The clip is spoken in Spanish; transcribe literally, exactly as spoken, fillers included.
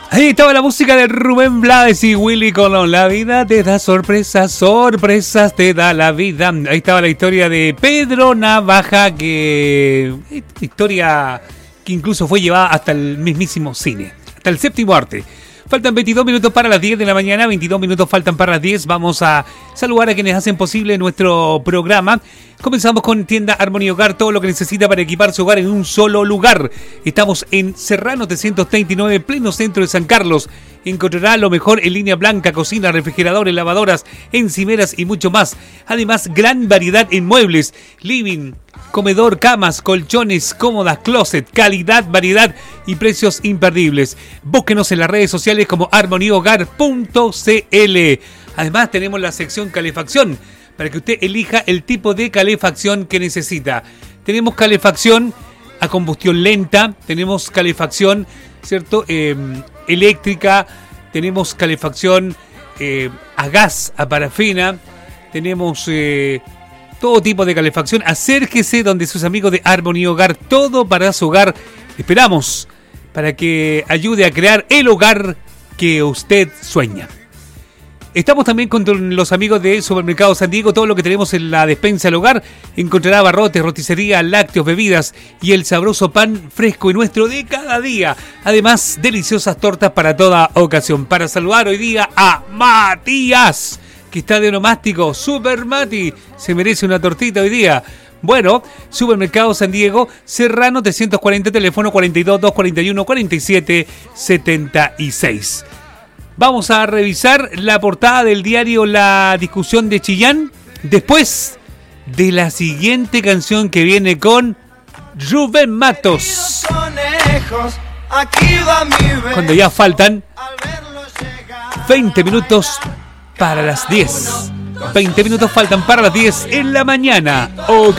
Ahí estaba la música de Rubén Blades y Willy Colón. La vida te da sorpresas, sorpresas te da la vida. Ahí estaba la historia de Pedro Navaja, que historia que incluso fue llevada hasta el mismísimo cine, hasta el séptimo arte. Faltan veintidós minutos para las diez de la mañana, veintidós minutos faltan para las diez. Vamos a saludar a quienes hacen posible nuestro programa. Comenzamos con Tienda Armonía Hogar, todo lo que necesita para equipar su hogar en un solo lugar. Estamos en Serrano trescientos treinta y nueve, pleno centro de San Carlos. Encontrará lo mejor en línea blanca, cocina, refrigeradores, lavadoras, encimeras y mucho más. Además, gran variedad en muebles, living, comedor, camas, colchones, cómodas, closet, calidad, variedad y precios imperdibles. Búsquenos en las redes sociales como armonía hogar punto c l. Además, tenemos la sección calefacción para que usted elija el tipo de calefacción que necesita. Tenemos calefacción a combustión lenta, tenemos calefacción, ¿cierto? Eh, eléctrica, tenemos calefacción eh, a gas, a parafina, tenemos eh, todo tipo de calefacción. Acérquese donde sus amigos de Armonía Hogar, todo para su hogar. Esperamos para que ayude a crear el hogar que usted sueña. Estamos también con los amigos de Supermercado San Diego. Todo lo que tenemos en la despensa del hogar. Encontrará abarrotes, roticería, lácteos, bebidas y el sabroso pan fresco y nuestro de cada día. Además, deliciosas tortas para toda ocasión. Para saludar hoy día a Matías, que está de onomástico. Super Mati, se merece una tortita hoy día. Bueno, Supermercado San Diego, Serrano trescientos cuarenta, teléfono cuarenta y dos, doscientos cuarenta y uno, cuarenta y siete setenta y seis. Vamos a revisar la portada del diario La Discusión de Chillán después de la siguiente canción que viene con Rubén Matos. Cuando ya faltan veinte minutos para las diez. veinte minutos faltan para las diez en la mañana. Ok.